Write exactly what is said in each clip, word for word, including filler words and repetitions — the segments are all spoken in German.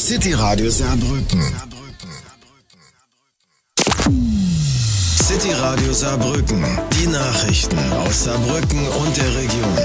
City Radio Saarbrücken. City Radio Saarbrücken. Die Nachrichten aus Saarbrücken und der Region.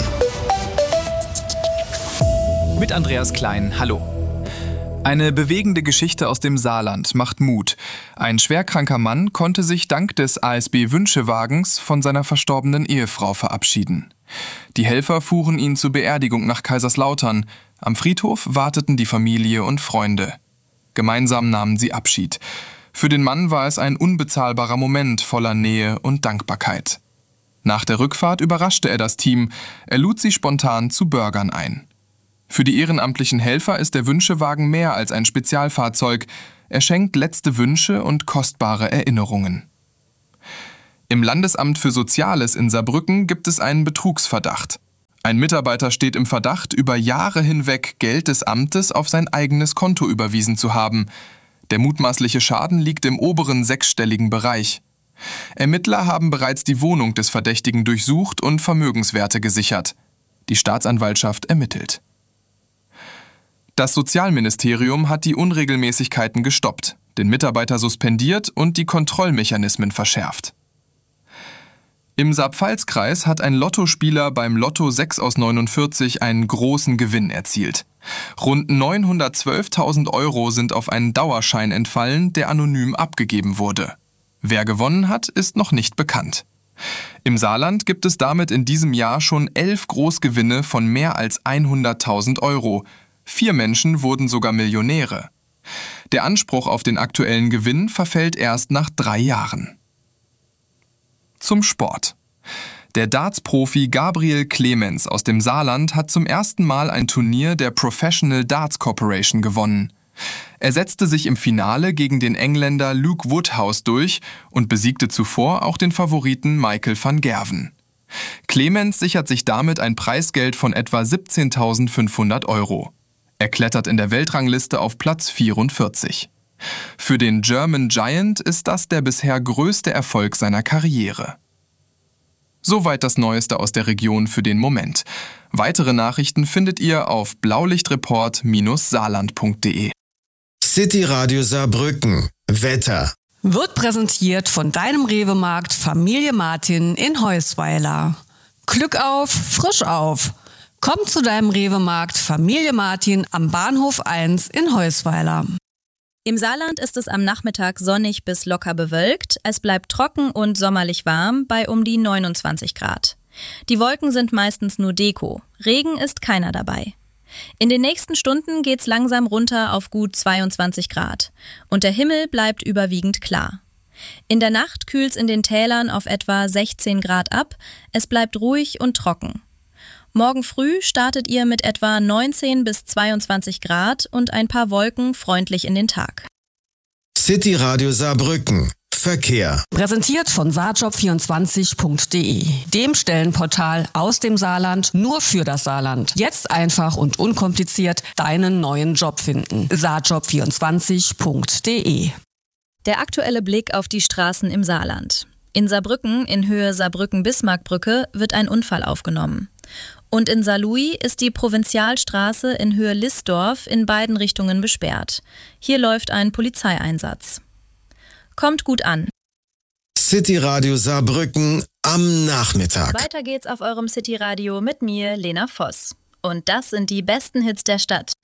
Mit Andreas Klein, hallo. Eine bewegende Geschichte aus dem Saarland macht Mut. Ein schwerkranker Mann konnte sich dank des A S B-Wünschewagens von seiner verstorbenen Ehefrau verabschieden. Die Helfer fuhren ihn zur Beerdigung nach Kaiserslautern. Am Friedhof warteten die Familie und Freunde. Gemeinsam nahmen sie Abschied. Für den Mann war es ein unbezahlbarer Moment voller Nähe und Dankbarkeit. Nach der Rückfahrt überraschte er das Team. Er lud sie spontan zu Burgern ein. Für die ehrenamtlichen Helfer ist der Wünschewagen mehr als ein Spezialfahrzeug. Er schenkt letzte Wünsche und kostbare Erinnerungen. Im Landesamt für Soziales in Saarbrücken gibt es einen Betrugsverdacht. Ein Mitarbeiter steht im Verdacht, über Jahre hinweg Geld des Amtes auf sein eigenes Konto überwiesen zu haben. Der mutmaßliche Schaden liegt im oberen sechsstelligen Bereich. Ermittler haben bereits die Wohnung des Verdächtigen durchsucht und Vermögenswerte gesichert. Die Staatsanwaltschaft ermittelt. Das Sozialministerium hat die Unregelmäßigkeiten gestoppt, den Mitarbeiter suspendiert und die Kontrollmechanismen verschärft. Im Saar-Pfalz-Kreis hat ein Lottospieler beim Lotto sechs aus neunundvierzig einen großen Gewinn erzielt. Rund neunhundertzwölftausend Euro sind auf einen Dauerschein entfallen, der anonym abgegeben wurde. Wer gewonnen hat, ist noch nicht bekannt. Im Saarland gibt es damit in diesem Jahr schon elf Großgewinne von mehr als hunderttausend Euro. Vier Menschen wurden sogar Millionäre. Der Anspruch auf den aktuellen Gewinn verfällt erst nach drei Jahren. Zum Sport. Der Darts-Profi Gabriel Clemens aus dem Saarland hat zum ersten Mal ein Turnier der Professional Darts Corporation gewonnen. Er setzte sich im Finale gegen den Engländer Luke Woodhouse durch und besiegte zuvor auch den Favoriten Michael van Gerwen. Clemens sichert sich damit ein Preisgeld von etwa siebzehntausendfünfhundert Euro. Er klettert in der Weltrangliste auf Platz vierundvierzig. Für den German Giant ist das der bisher größte Erfolg seiner Karriere. Soweit das Neueste aus der Region für den Moment. Weitere Nachrichten findet ihr auf blaulichtreport Bindestrich saarland punkt de. City Radio Saarbrücken. Wetter. Wird präsentiert von deinem Rewe-Markt Familie Martin in Heusweiler. Glück auf, frisch auf. Komm zu deinem Rewe-Markt Familie Martin am Bahnhof eins in Heusweiler. Im Saarland ist es am Nachmittag sonnig bis locker bewölkt. Es bleibt trocken und sommerlich warm bei um die neunundzwanzig Grad. Die Wolken sind meistens nur Deko. Regen ist keiner dabei. In den nächsten Stunden geht's langsam runter auf gut zweiundzwanzig Grad. Und der Himmel bleibt überwiegend klar. In der Nacht kühlt's in den Tälern auf etwa sechzehn Grad ab. Es bleibt ruhig und trocken. Morgen früh startet ihr mit etwa neunzehn bis zweiundzwanzig Grad und ein paar Wolken freundlich in den Tag. City Radio Saarbrücken. Verkehr. Präsentiert von saarjob vierundzwanzig punkt de, dem Stellenportal aus dem Saarland nur für das Saarland. Jetzt einfach und unkompliziert deinen neuen Job finden. saarjob vierundzwanzig punkt de. Der aktuelle Blick auf die Straßen im Saarland. In Saarbrücken, in Höhe Saarbrücken-Bismarck-Brücke, wird ein Unfall aufgenommen. Und in Saarlouis ist die Provinzialstraße in Höhe Listdorf in beiden Richtungen besperrt. Hier läuft ein Polizeieinsatz. Kommt gut an. City Radio Saarbrücken am Nachmittag. Weiter geht's auf eurem City Radio mit mir, Lena Voss. Und das sind die besten Hits der Stadt.